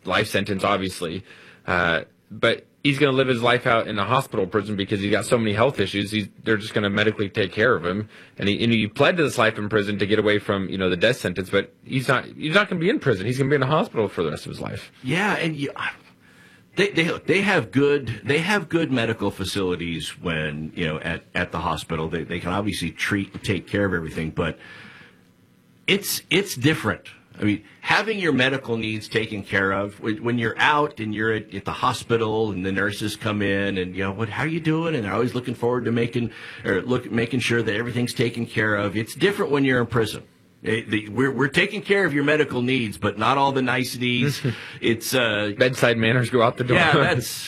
life sentence, obviously. But he's going to live his life out in a hospital prison because he's got so many health issues. They're just going to medically take care of him. And he pled to this life in prison to get away from, the death sentence. But he's not going to be in prison. He's going to be in a hospital for the rest of his life. Yeah, and they have good medical facilities when at the hospital. They can obviously treat and take care of everything, but it's different. I mean, having your medical needs taken care of when you're out and you're at the hospital and the nurses come in and how are you doing? And they're always looking forward to making sure that everything's taken care of. It's different when you're in prison. We're taking care of your medical needs, but not all the niceties. It's bedside manners go out the door. Yeah, that's.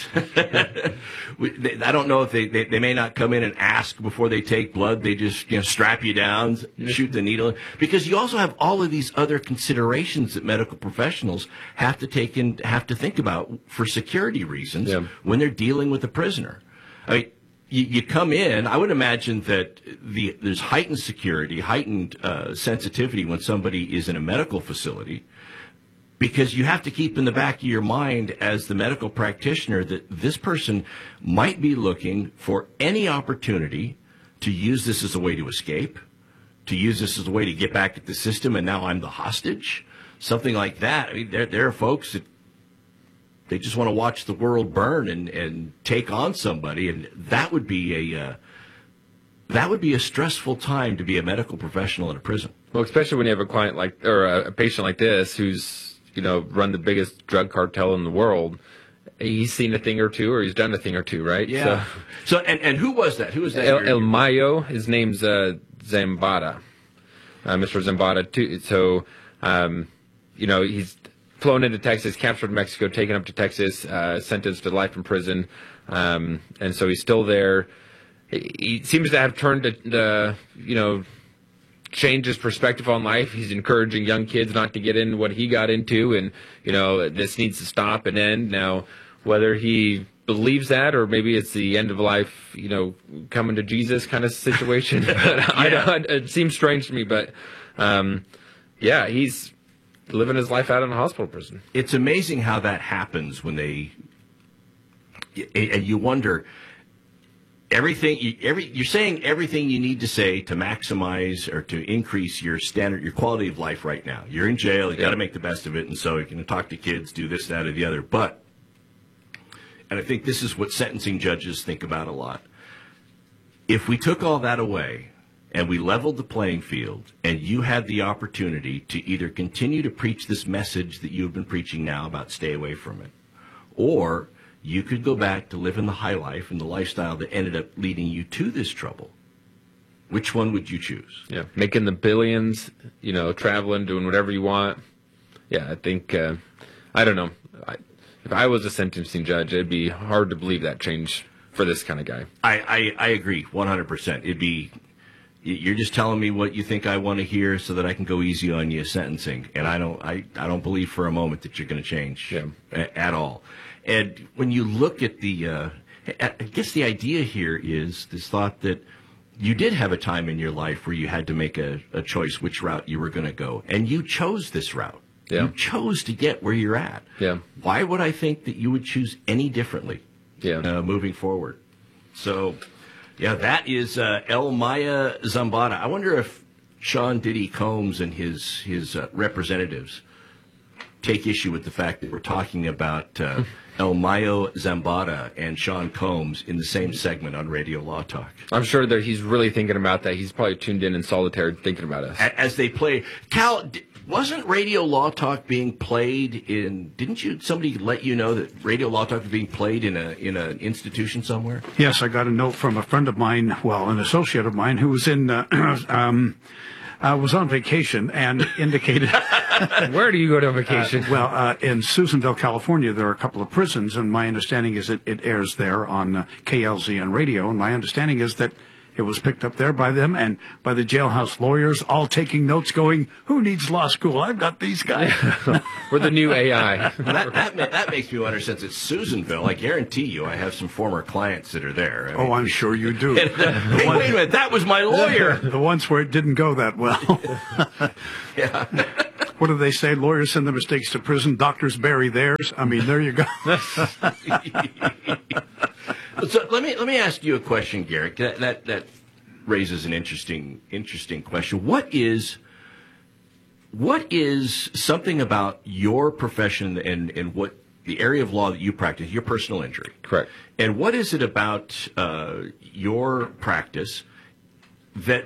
I don't know if they may not come in and ask before they take blood. They just strap you down, shoot the needle, because you also have all of these other considerations that medical professionals have to think about for security reasons when they're dealing with a prisoner. I mean, you come in, I would imagine that there's heightened security, heightened sensitivity when somebody is in a medical facility, because you have to keep in the back of your mind as the medical practitioner that this person might be looking for any opportunity to use this as a way to escape, to use this as a way to get back at the system, and now I'm the hostage, something like that. I mean, there are folks that they just want to watch the world burn and take on somebody, and that would be a stressful time to be a medical professional in a prison. Well, especially when you have a client or a patient like this who's run the biggest drug cartel in the world. He's seen a thing or two, or he's done a thing or two, right? Yeah. So and who was that? Who was that? El Mayo. His name's Zambada, Mr. Zambada. Too. So, he's flown into Texas, captured in Mexico, taken up to Texas, sentenced to life in prison, and so he's still there. He seems to have turned changed his perspective on life. He's encouraging young kids not to get into what he got into, and this needs to stop and end. Now, whether he believes that or maybe it's the end of life, coming to Jesus kind of situation, it seems strange to me. But he's living his life out in a hospital prison. It's amazing how that happens and you wonder. You're saying everything you need to say to maximize or to increase your quality of life right now. You're in jail, you got to make the best of it, and so you're going to talk to kids, do this, that, or the other. And I think this is what sentencing judges think about a lot. If we took all that away and we leveled the playing field and you had the opportunity to either continue to preach this message that you've been preaching now about stay away from it, or you could go back to living the high life and the lifestyle that ended up leading you to this trouble. Which one would you choose? Yeah, making the billions, traveling, doing whatever you want. Yeah, I think, I don't know. If I was a sentencing judge, it'd be hard to believe that change for this kind of guy. I agree 100%. You're just telling me what you think I want to hear so that I can go easy on you sentencing. And I don't believe for a moment that you're going to change at all. And when you look at I guess the idea here is this thought that you did have a time in your life where you had to make a choice which route you were going to go. And you chose this route. Yeah. You chose to get where you're at. Yeah. Why would I think that you would choose any differently moving forward? So, that is El Maya Zambada. I wonder if Sean Diddy Combs and his representatives take issue with the fact that we're talking about El Mayo Zambada and Sean Combs in the same segment on Radio Law Talk. I'm sure that he's really thinking about that. He's probably tuned in solitary thinking about us. As they play. Cal, wasn't Radio Law Talk being played didn't somebody let you know that Radio Law Talk was being played in an institution somewhere? Yes, I got a note from a friend of mine, an associate of mine, who was in was on vacation and indicated. Where do you go to vacation? In Susanville, California, there are a couple of prisons, and my understanding is it airs there on KLZN radio, and my understanding is that it was picked up there by them and by the jailhouse lawyers, all taking notes, going, "Who needs law school? I've got these guys." We're the new AI. that makes me wonder, since it's Susanville, I guarantee you I have some former clients that are there. I'm sure you do. Wait a minute, that was my lawyer. The ones where it didn't go that well. Yeah. what do they say? Lawyers send their mistakes to prison. Doctors bury theirs. I mean, there you go. So let me ask you a question, Garrett. That raises an interesting question. What is something about your profession and what the area of law that you practice, your personal injury? Correct. And what is it about your practice that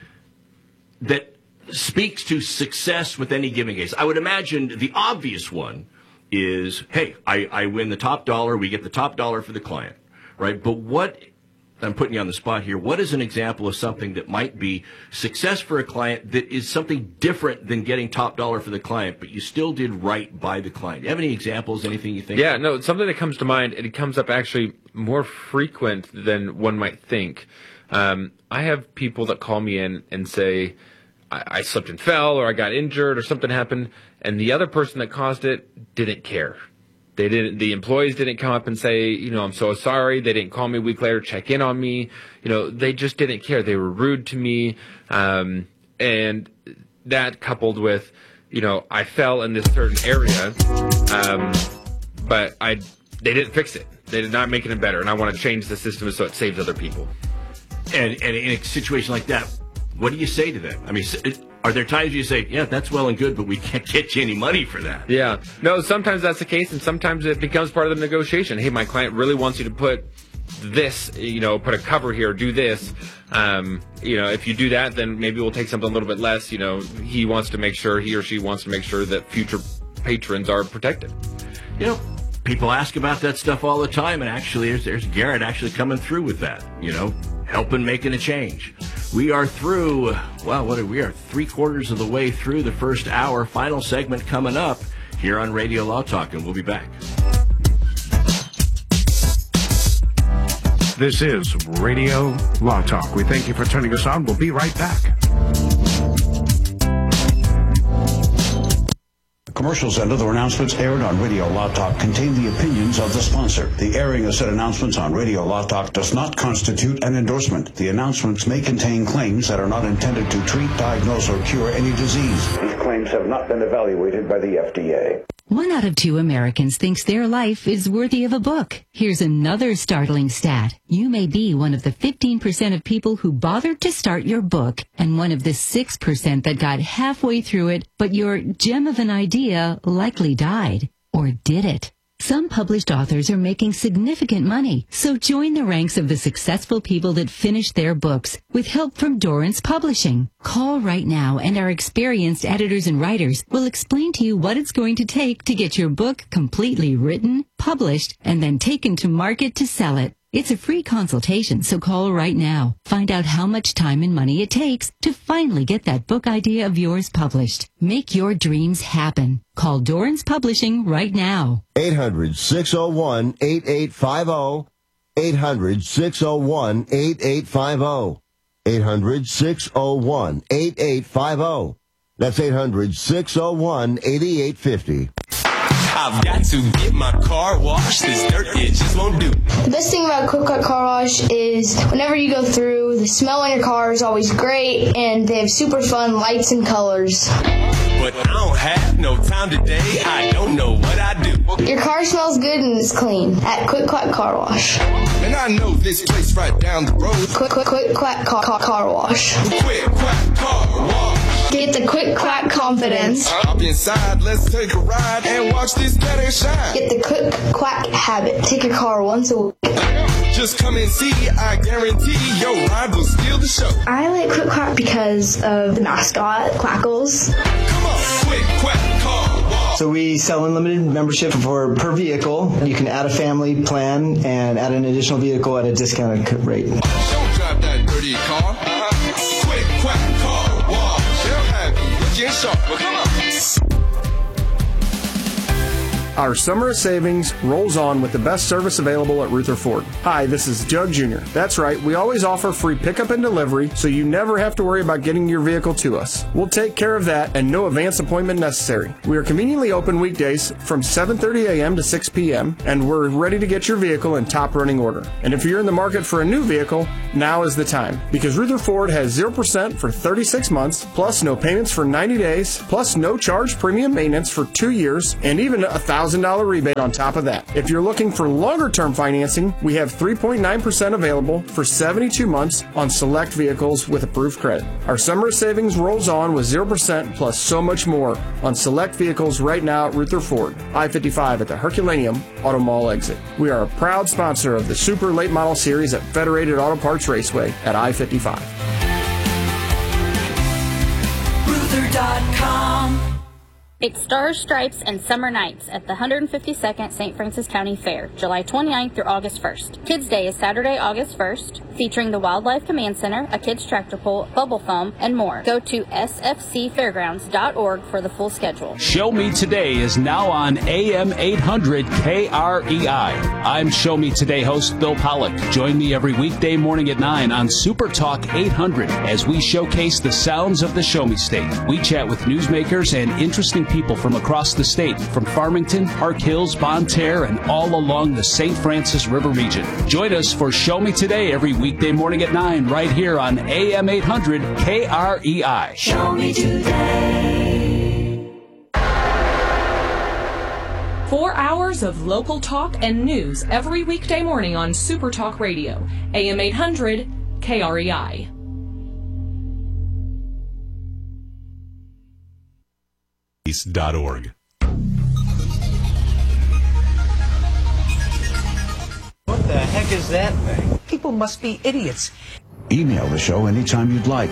speaks to success with any given case? I would imagine the obvious one is, hey, I win the top dollar, we get the top dollar for the client, right? But what, I'm putting you on the spot here, what is an example of something that might be success for a client that is something different than getting top dollar for the client, but you still did right by the client? Do you have any examples, anything you think? Yeah, no, something that comes to mind, and it comes up actually more frequent than one might think. I have people that call me in and say, I slipped and fell, or I got injured, or something happened, and the other person that caused it didn't care. The employees didn't come up and say, I'm so sorry. They didn't call me a week later, check in on me. They just didn't care. They were rude to me. And that coupled with, I fell in this certain area, but they didn't fix it. They did not make it better. And I want to change the system so it saves other people. And in a situation like that, what do you say to them? I mean, are there times you say, yeah, that's well and good, but we can't get you any money for that? Yeah. No, sometimes that's the case, and sometimes it becomes part of the negotiation. Hey, my client really wants you to put this, put a cover here, do this. If you do that, then maybe we'll take something a little bit less. He or she wants to make sure that future patrons are protected. People ask about that stuff all the time, and actually, there's Garrett actually coming through with that, helping making a change. We are through, we are 3/4 of the way through the first hour. Final segment coming up here on Radio Law Talk, and we'll be back. This is Radio Law Talk. We thank you for turning us on. We'll be right back. Commercials and other announcements aired on Radio Law Talk contain the opinions of the sponsor. The airing of said announcements on Radio Law Talk does not constitute an endorsement. The announcements may contain claims that are not intended to treat, diagnose, or cure any disease. These claims have not been evaluated by the FDA. 1 out of 2 Americans thinks their life is worthy of a book. Here's another startling stat. You may be one of the 15% of people who bothered to start your book, and one of the 6% that got halfway through it, but your gem of an idea likely died. Or did it? Some published authors are making significant money, so join the ranks of the successful people that finish their books with help from Dorrance Publishing. Call right now, and our experienced editors and writers will explain to you what it's going to take to get your book completely written, published, and then taken to market to sell it. It's a free consultation, so call right now. Find out how much time and money it takes to finally get that book idea of yours published. Make your dreams happen. Call Dorrance Publishing right now. 800-601-8850. 800-601-8850. 800-601-8850. That's 800-601-8850. I've got to get my car washed. This dirt, it just won't do. The best thing about Quick Quack Car Wash is whenever you go through, the smell on your car is always great, and they have super fun lights and colors. But I don't have no time today. I don't know what I do. Your car smells good and it's clean at Quick Quack Car Wash. And I know this place right down the road. Quick Quack Car Wash. Quick Quack Car Wash. Get the Quick Quack confidence. Hop inside, let's take a ride and watch this cat shine. Get the Quick Quack habit. Take your car once a week. Just come and see, I guarantee your ride will steal the show. I like Quick Quack because of the mascot, Quackles. Come on, Quick Quack Car Wash. So we sell unlimited membership per vehicle. You can add a family plan and add an additional vehicle at a discounted rate. Don't drive that dirty car. Quick Quack Car Wash. They'll have you looking sharp. Well, come on. Our summer of savings rolls on with the best service available at Ruther Ford. Hi, this is Doug Jr. That's right, we always offer free pickup and delivery, so you never have to worry about getting your vehicle to us. We'll take care of that and no advance appointment necessary. We are conveniently open weekdays from 7:30 a.m. to 6 p.m., and we're ready to get your vehicle in top running order. And if you're in the market for a new vehicle, now is the time, because Ruther Ford has 0% for 36 months, plus no payments for 90 days, plus no charge premium maintenance for 2 years, and even a $1,000 rebate on top of that. If you're looking for longer-term financing, we have 3.9% available for 72 months on select vehicles with approved credit. Our summer savings rolls on with 0% plus so much more on select vehicles right now at Ruther Ford, I-55 at the Herculaneum Auto Mall exit. We are a proud sponsor of the Super Late Model Series at Federated Auto Parts Raceway at I-55. Ruther.com. It's Stars, Stripes, and Summer Nights at the 152nd St. Francis County Fair, July 29th through August 1st. Kids Day is Saturday, August 1st, featuring the Wildlife Command Center, a kids tractor pull, bubble foam, and more. Go to sfcfairgrounds.org for the full schedule. Show Me Today is now on AM 800 KREI. I'm Show Me Today host Bill Pollock. Join me every weekday morning at 9 on Super Talk 800 as we showcase the sounds of the Show Me State. We chat with newsmakers and interesting people from across the state, from Farmington, Park Hills, Bonne Terre, and all along the St. Francis River region. Join us for Show Me Today every weekday morning at 9 right here on AM 800 KREI. Show Me Today. 4 hours of local talk and news every weekday morning on Super Talk Radio, AM 800 KREI. .org. What the heck is that thing? People must be idiots. Email the show anytime you'd like.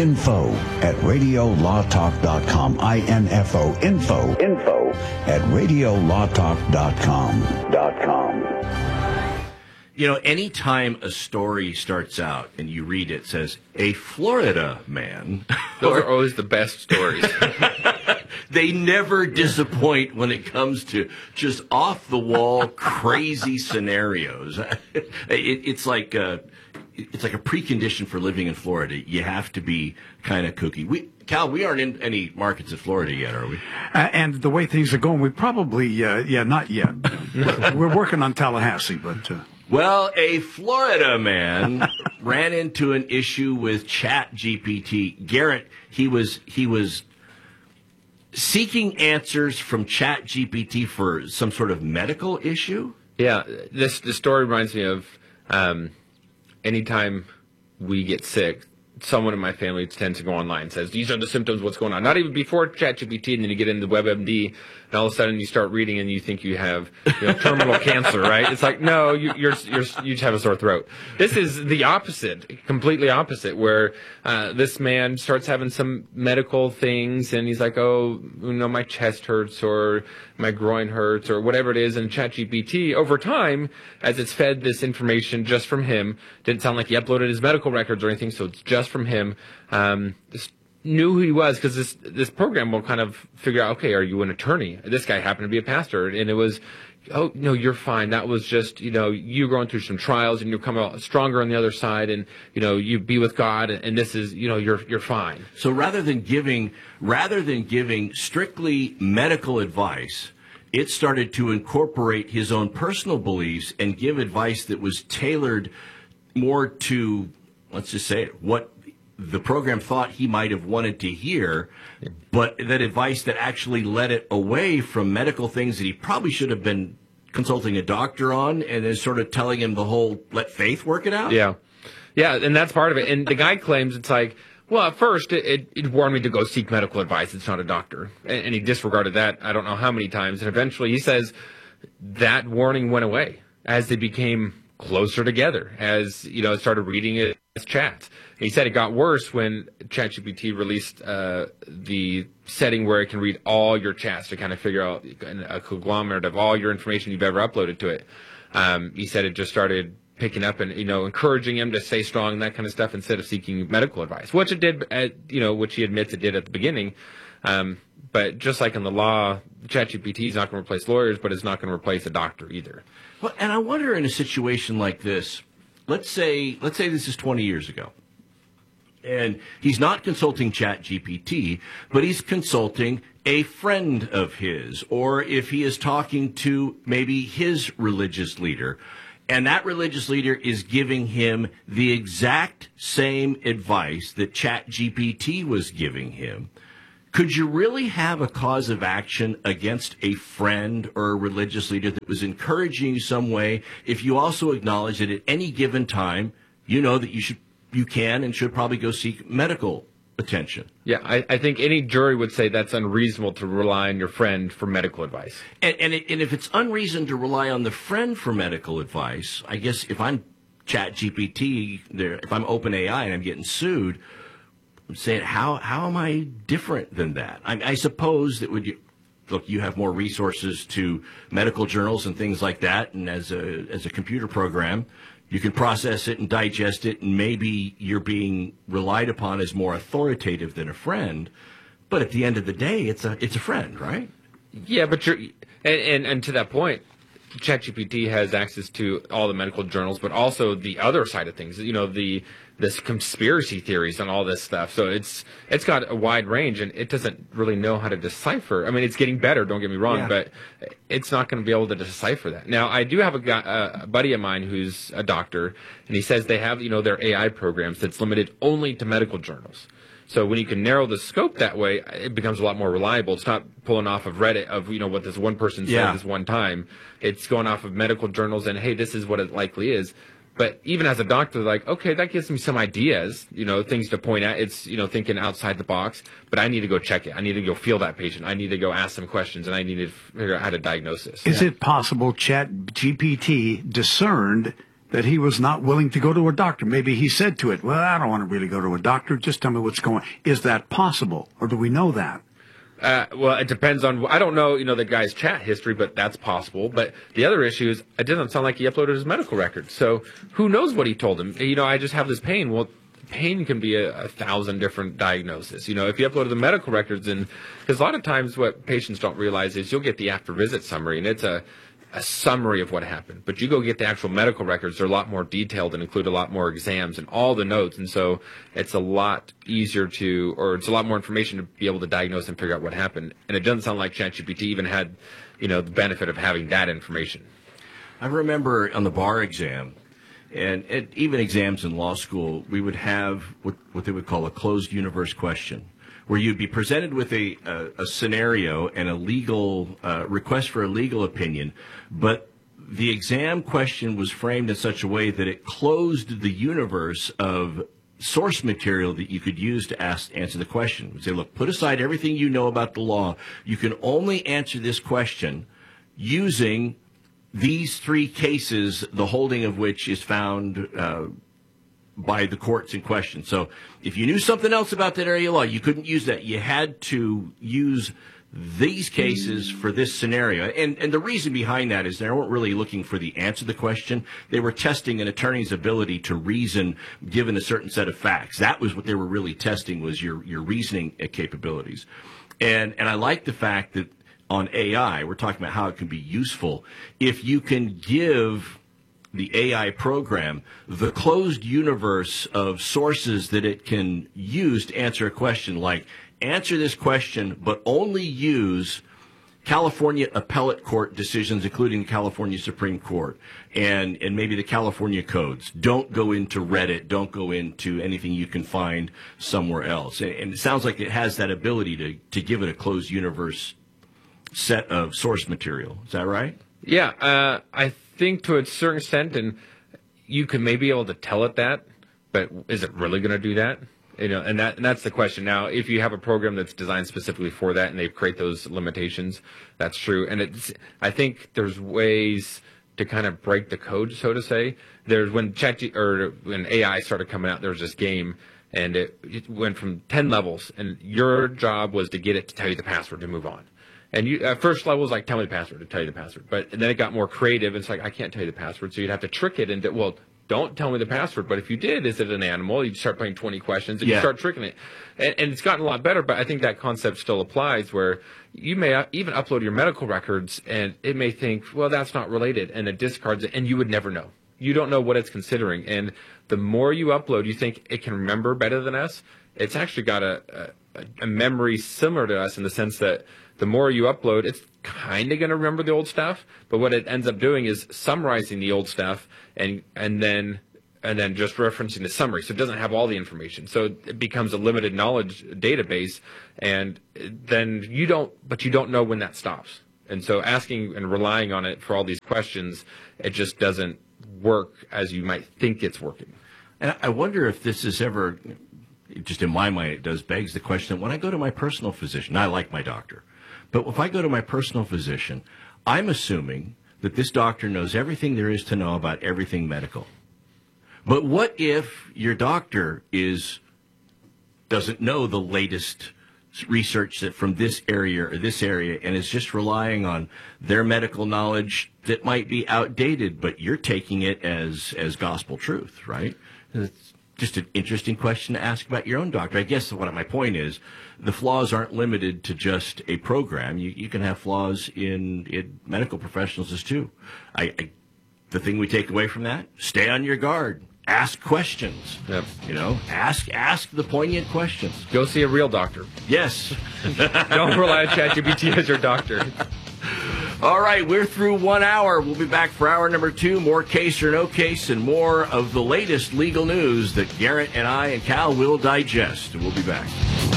info@radiolawtalk.com. info @radiolawtalk.com. You know, anytime a story starts out and you read it, says, a Florida man. Those are always the best stories. They never disappoint when it comes to just off-the-wall, crazy scenarios. It's like a precondition for living in Florida. You have to be kind of kooky. Cal, we aren't in any markets in Florida yet, are we? And the way things are going, we probably, not yet. We're working on Tallahassee, but... Well, a Florida man ran into an issue with ChatGPT. Garrett, he was seeking answers from ChatGPT for some sort of medical issue? Yeah, the story reminds me of anytime we get sick, someone in my family tends to go online and says, these are the symptoms, what's going on. Not even before ChatGPT, and then you get into WebMD, and all of a sudden you start reading and you think you have terminal cancer, right? It's like, no, you just have a sore throat. This is the opposite, completely opposite, where this man starts having some medical things, and he's like, oh, my chest hurts, or my groin hurts, or whatever it is, and ChatGPT, over time, as it's fed this information just from him, didn't sound like he uploaded his medical records or anything, so it's just from him, just knew who he was, because this program will kind of figure out, okay, are you an attorney? This guy happened to be a pastor, and it was, oh, no, you're fine. That was just, you going through some trials, and you come out stronger on the other side, and, you be with God, and this is, you're fine. So rather than giving strictly medical advice, it started to incorporate his own personal beliefs and give advice that was tailored more to, let's just say it, what the program thought he might have wanted to hear, but that advice that actually led it away from medical things that he probably should have been consulting a doctor on, and is sort of telling him the whole let faith work it out. Yeah, and that's part of it. And the guy claims it's like, well, at first it warned me to go seek medical advice. It's not a doctor, and he disregarded that I don't know how many times. And eventually, he says that warning went away as they became closer together, as started reading it as chats. And he said it got worse when ChatGPT released the setting where it can read all your chats to kind of figure out a conglomerate of all your information you've ever uploaded to it. He said it just started picking up and encouraging him to stay strong and that kind of stuff instead of seeking medical advice, which it did, which he admits it did at the beginning. But just like in the law, ChatGPT is not going to replace lawyers, but it's not going to replace a doctor either. Well, and I wonder in a situation like this, let's say this is 20 years ago, and he's not consulting ChatGPT, but he's consulting a friend of his, or if he is talking to maybe his religious leader, and that religious leader is giving him the exact same advice that ChatGPT was giving him. Could you really have a cause of action against a friend or a religious leader that was encouraging you some way if you also acknowledge that at any given time, you know that you can and should probably go seek medical attention? Yeah, I think any jury would say that's unreasonable to rely on your friend for medical advice. And if it's unreasonable to rely on the friend for medical advice, I guess if I'm ChatGPT, if I'm OpenAI and I'm getting sued, I'm saying, how am I different than that? I suppose that you have more resources to medical journals and things like that, and as a computer program, you can process it and digest it, and maybe you're being relied upon as more authoritative than a friend. But at the end of the day, it's a friend, right? Yeah, but and to that point, ChatGPT has access to all the medical journals, but also the other side of things. You know, this conspiracy theories and all this stuff. So it's got a wide range, and it doesn't really know how to decipher. I mean, it's getting better. Don't get me wrong, but it's not going to be able to decipher that. Now, I do have a buddy of mine who's a doctor, and he says they have their AI programs that's limited only to medical journals. So when you can narrow the scope that way, it becomes a lot more reliable. It's not pulling off of Reddit of, what this one person said this one time. It's going off of medical journals and, hey, this is what it likely is. But even as a doctor, like, okay, that gives me some ideas, things to point at. It's, thinking outside the box, but I need to go check it. I need to go feel that patient. I need to go ask some questions, and I need to figure out how to diagnose this. Is it possible ChatGPT discerned that he was not willing to go to a doctor? Maybe he said to it, well, I don't want to really go to a doctor. Just tell me what's going on. Is that possible, or do we know that? Well, it depends on, I don't know, the guy's chat history, but that's possible. But the other issue is, it doesn't sound like he uploaded his medical records. So who knows what he told him? I just have this pain. Well, pain can be a 1,000 different diagnoses. If you uploaded the medical records, because a lot of times what patients don't realize is you'll get the after visit summary, and it's a summary of what happened. But you go get the actual medical records, they're a lot more detailed and include a lot more exams and all the notes. And so it's a lot easier it's a lot more information to be able to diagnose and figure out what happened. And it doesn't sound like ChatGPT even had, the benefit of having that information. I remember on the bar exam, and even exams in law school, we would have what they would call a closed universe question, where you'd be presented with a scenario and a legal request for a legal opinion, but the exam question was framed in such a way that it closed the universe of source material that you could use to answer the question. It would say, look, put aside everything you know about the law. You can only answer this question using these 3 cases, the holding of which is found by the courts in question. So if you knew something else about that area of law, you couldn't use that. You had to use these cases for this scenario. And the reason behind that is they weren't really looking for the answer to the question. They were testing an attorney's ability to reason given a certain set of facts. That was what they were really testing, was your reasoning capabilities. And I like the fact that on AI, we're talking about how it can be useful. If you can give the AI program the closed universe of sources that it can use to answer a question, like answer this question, but only use California appellate court decisions, including California Supreme Court, and maybe the California codes. Don't go into Reddit. Don't go into anything you can find somewhere else. And it sounds like it has that ability to give it a closed universe set of source material. Is that right? Yeah, I think to a certain extent, and you can maybe be able to tell it that, but is it really going to do that? And that's the question. Now, if you have a program that's designed specifically for that and they create those limitations, that's true. And I think there's ways to kind of break the code, so to say. When AI started coming out, there was this game, and it went from 10 levels, and your job was to get it to tell you the password to move on. And first level was like, tell me the password, to tell you the password. But then it got more creative. It's like, I can't tell you the password. So you'd have to trick it into, well, don't tell me the password. But if you did, is it an animal? You start playing 20 questions and Yeah. you start tricking it. And it's gotten a lot better, but I think that concept still applies where you may even upload your medical records and it may think, well, that's not related, and it discards it, and you would never know. You don't know what it's considering. And the more you upload, you think it can remember better than us. It's actually got a memory similar to us in the sense that the more you upload, it's kind of going to remember the old stuff. But what it ends up doing is summarizing the old stuff and then just referencing the summary. So it doesn't have all the information. So it becomes a limited knowledge database. And then you don't know when that stops. And so asking and relying on it for all these questions, it just doesn't work as you might think it's working. And I wonder if this is ever, just in my mind, it does begs the question, when I go to my personal physician, I like my doctor, but if I go to my personal physician, I'm assuming that this doctor knows everything there is to know about everything medical. But what if your doctor doesn't know the latest research that from this area or this area and is just relying on their medical knowledge that might be outdated, but you're taking it as gospel truth, right? It's just an interesting question to ask about your own doctor. I guess what my point is, the flaws aren't limited to just a program. You can have flaws in medical professionals as too. The thing we take away from that, stay on your guard. Ask questions. Yep. Ask the poignant questions. Go see a real doctor. Yes. Don't rely on ChatGPT as your doctor. All right, we're through 1 hour. We'll be back for hour number 2. More Case or No Case and more of the latest legal news that Garrett and I and Cal will digest. We'll be back.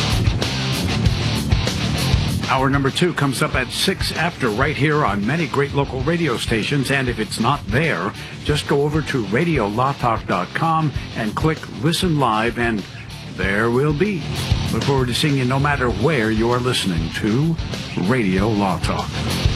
Hour number 2 comes up at 6 after right here on many great local radio stations. And if it's not there, just go over to radiolawtalk.com and click Listen Live, and there we'll be. Look forward to seeing you no matter where you're listening to Radio Law Talk.